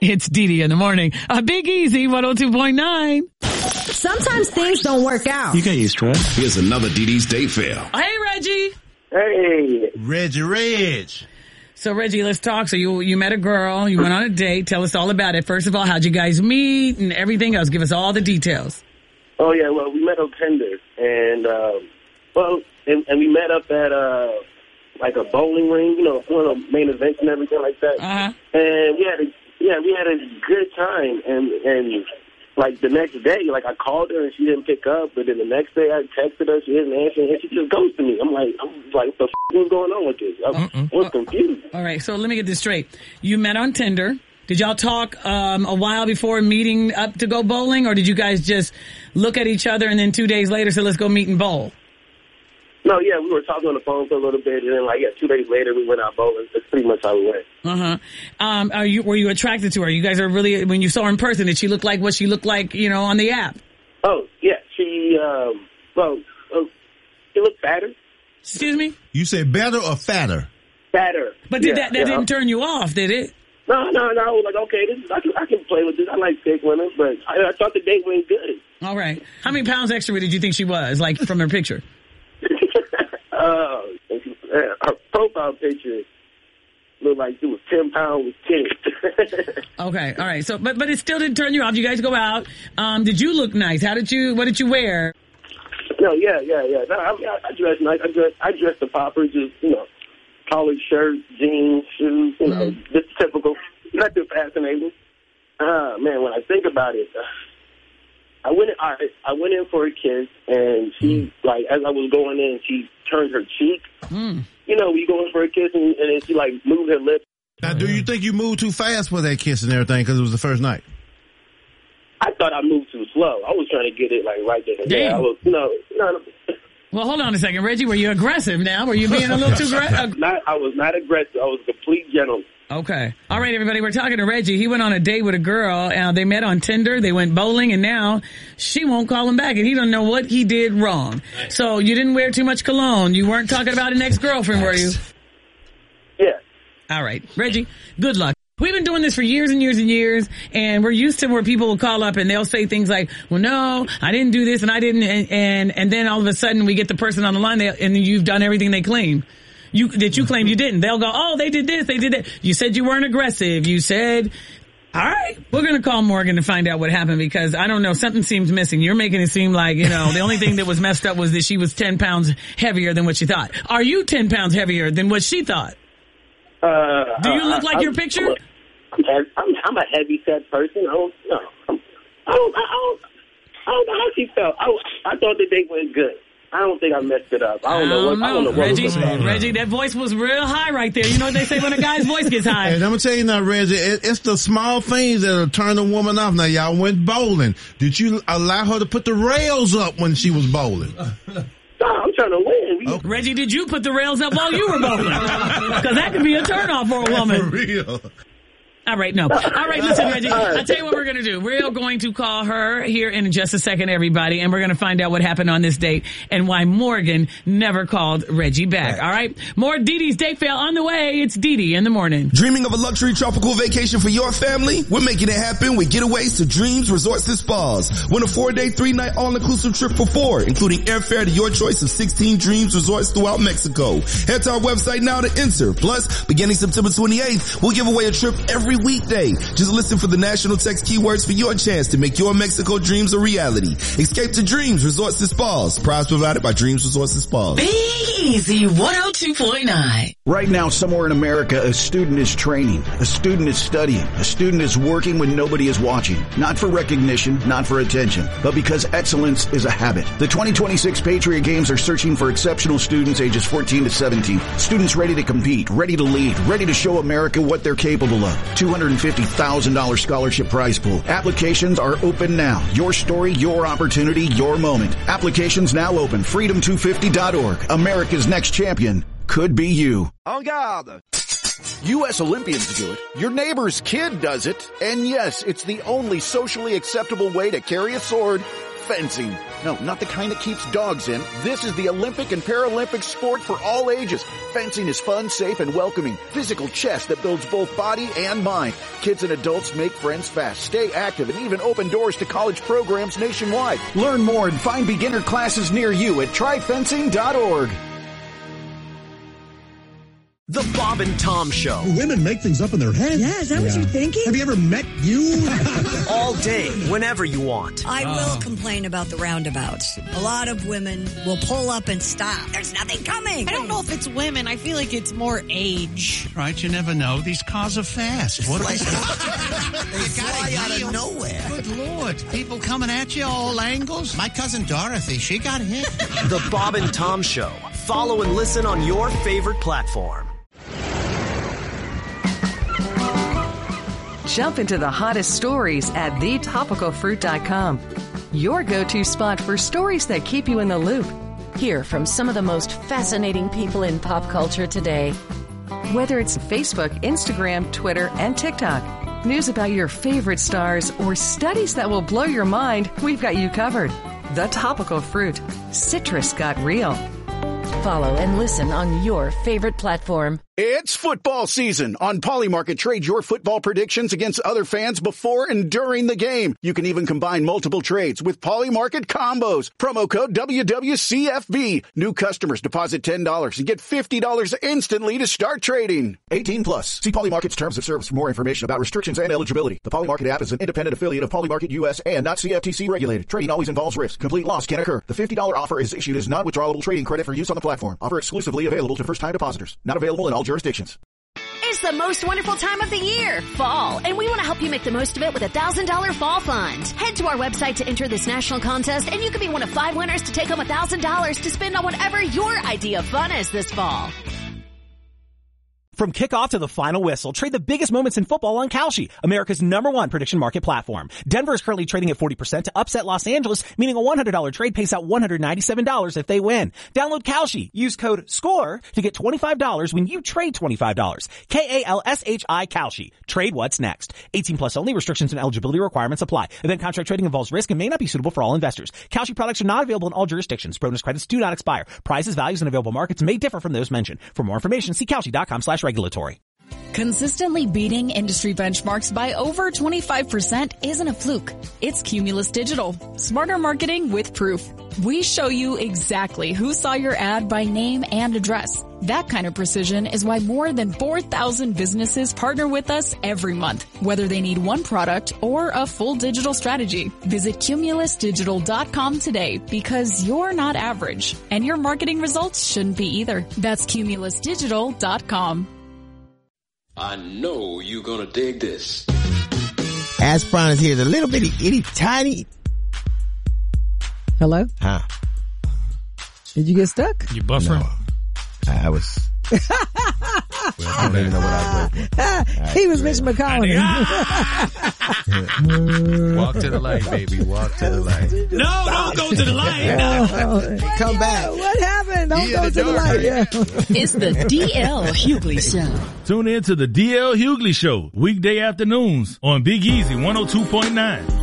It's Didi in the morning. A Big Easy 102.9. Sometimes things don't work out. You can't use stress. Here's another Didi's Date Fail. Hey, Reggie. Hey. Reg. So, Reggie, let's talk. So you met a girl. You went on a date. Tell us all about it. First of all, how'd you guys meet and everything else? Give us all the details. Oh, yeah, well, we met on Tinder. And, and we met up at, like a bowling ring, you know, one of the main events and everything like that. Uh-huh. And we had a good time. And like the next day, like I called her and she didn't pick up. But then the next day I texted her, she didn't answer, and she just ghosted me. I'm like, what the is going on with this? I was confused. All right, so let me get this straight. You met on Tinder. Did y'all talk a while before meeting up to go bowling, or did you guys just look at each other and then 2 days later say, let's go meet and bowl? No, yeah, we were talking on the phone for a little bit, and then 2 days later we went out bowling. That's pretty much how we went. Uh-huh. Were you attracted to her? You guys are really, when you saw her in person, did she look like what she looked like, you know, on the app? Oh, yeah, she looked fatter. Excuse me? You said better or fatter? Fatter. But that didn't turn you off, did it? No. I was like, okay, I can play with this. I like thick women, but I thought the date went good. All right. How many pounds extra did you think she was, like, from her picture? Her profile picture looked like she was 10 pounds with 10. Okay, all right. So, but it still didn't turn you off. You guys go out. Did you look nice? What did you wear? No, yeah. No, I dressed nice. I dressed the popper, just, you know, collared shirt, jeans, shoes, you know, just typical. Nothing fascinating. Man, when I think about it, I went in for a kiss, and she, like, as I was going in, she turned her cheek. You know, we go in for a kiss, and then she, like, moved her lips. Now, do you think you moved too fast for that kiss and everything because it was the first night? I thought I moved too slow. I was trying to get it, like, right there. Damn. Yeah, I was, no. Well, hold on a second, Reggie. Were you aggressive now? Were you being a little too aggressive? I was not aggressive. I was a complete gentleman. Okay. All right, everybody. We're talking to Reggie. He went on a date with a girl. They met on Tinder. They went bowling, and now she won't call him back, and he don't know what he did wrong. So you didn't wear too much cologne. You weren't talking about an ex-girlfriend, were you? Yeah. All right. Reggie, good luck. We've been doing this for years and years and years, and we're used to where people will call up and they'll say things like, well, no, I didn't do this and I didn't, and then all of a sudden we get the person on the line and you've done everything they claim. You claim you didn't. They'll go, oh, they did this, they did that. You said you weren't aggressive. You said, all right, we're going to call Morgan to find out what happened because I don't know, something seems missing. You're making it seem like, you know, the only thing that was messed up was that she was 10 pounds heavier than what she thought. Are you 10 pounds heavier than what she thought? Do you look like your picture? I'm a heavy set person. I don't know how she felt. I thought the date went good. I don't think I messed it up. I don't know what Reggie, that voice was real high right there. You know what they say when a guy's voice gets high? And I'm going to tell you now, Reggie, it's the small things that'll turn a woman off. Now, y'all went bowling. Did you allow her to put the rails up when she was bowling? No, I'm trying to win. Okay. Reggie, did you put the rails up while you were bowling? Because that could be a turnoff for a woman. For real. All right, no. All right, listen, Reggie. I'll tell you what we're going to do. We're going to call her here in just a second, everybody, and we're going to find out what happened on this date and why Morgan never called Reggie back. All right? More Didi's Date Fail on the way. It's Didi in the morning. Dreaming of a luxury tropical vacation for your family? We're making it happen with Getaways to Dreams Resorts and Spas. Win a 4-day, 3-night all-inclusive trip for 4, including airfare to your choice of 16 Dreams Resorts throughout Mexico. Head to our website now to enter. Plus, beginning September 28th, we'll give away a trip every weekday. Just listen for the national text keywords for your chance to make your Mexico dreams a reality. Escape to Dreams Resorts and Spas. Prize provided by Dreams Resorts and Spas. Big Easy 102.9. Right now, somewhere in America, a student is training, a student is studying, a student is working when nobody is watching. Not for recognition, not for attention, but because excellence is a habit. The 2026 Patriot Games are searching for exceptional students ages 14 to 17. Students ready to compete, ready to lead, ready to show America what they're capable of. $250,000 scholarship prize pool. Applications are open now. Your story, your opportunity, your moment. Applications now open. Freedom250.org. America's next champion could be you. En garde! U.S. Olympians do it. Your neighbor's kid does it. And yes, it's the only socially acceptable way to carry a sword fencing. No, not the kind that keeps dogs in. This is the Olympic and Paralympic sport for all ages. Fencing is fun, safe, and welcoming. Physical chess that builds both body and mind. Kids and adults make friends fast, stay active, and even open doors to college programs nationwide. Learn more and find beginner classes near you at tryfencing.org. The Bob and Tom Show. Women make things up in their heads. Yeah, is that what you're thinking? Have you ever met you? All day, whenever you want. I will complain about the roundabouts. A lot of women will pull up and stop. There's nothing coming. I don't know if it's women. I feel like it's more age. Right, you never know. These cars are fast. What they fly out of nowhere. Good Lord. People coming at you all angles. My cousin Dorothy, she got hit. The Bob and Tom Show. Follow and listen on your favorite platform. Jump into the hottest stories at thetopicalfruit.com. Your go-to spot for stories that keep you in the loop. Hear from some of the most fascinating people in pop culture today. Whether it's Facebook, Instagram, Twitter, and TikTok, news about your favorite stars, or studies that will blow your mind, we've got you covered. The Topical Fruit. Citrus got real. Follow and listen on your favorite platform. It's football season. On Polymarket, trade your football predictions against other fans before and during the game. You can even combine multiple trades with Polymarket combos. Promo code WWCFB. New customers deposit $10 and get $50 instantly to start trading. 18 plus. See Polymarket's terms of service for more information about restrictions and eligibility. The Polymarket app is an independent affiliate of Polymarket US and not CFTC regulated. Trading always involves risk. Complete loss can occur. The $50 offer is issued as non-withdrawable trading credit for use on the platform. Offer exclusively available to first-time depositors. Not available in all jurisdictions. It's the most wonderful time of the year, fall, and we want to help you make the most of it with a $1,000 fall fund. Head to our website to enter this national contest, and you could be one of 5 winners to take home $1,000 to spend on whatever your idea of fun is this fall. From kickoff to the final whistle, trade the biggest moments in football on Kalshi, America's #1 prediction market platform. Denver is currently trading at 40% to upset Los Angeles, meaning a $100 trade pays out $197 if they win. Download Kalshi. Use code SCORE to get $25 when you trade $25. Kalshi, Kalshi. Trade what's next. 18 plus only. Restrictions and eligibility requirements apply. Event contract trading involves risk and may not be suitable for all investors. Kalshi products are not available in all jurisdictions. Bonus credits do not expire. Prices, values, and available markets may differ from those mentioned. For more information, see Kalshi.com/regulatory. Consistently beating industry benchmarks by over 25% isn't a fluke. It's Cumulus Digital. Smarter marketing with proof. We show you exactly who saw your ad by name and address. That kind of precision is why more than 4,000 businesses partner with us every month, whether they need one product or a full digital strategy. Visit cumulusdigital.com today because you're not average and your marketing results shouldn't be either. That's cumulusdigital.com. I know you're gonna dig this. Aspiron is here. The little bitty, itty, tiny. Hello? Huh? Did you get stuck? You buffering? No. I was. Well, I don't even know what I was waiting for. He was Mitch McConnell. Walk to the light, baby. Walk to the light. No, don't go to the light. No. Come back. What happened? Don't go to the light. Yeah. It's the DL Hughley Show. Tune in to the DL Hughley Show, weekday afternoons on Big Easy 102.9.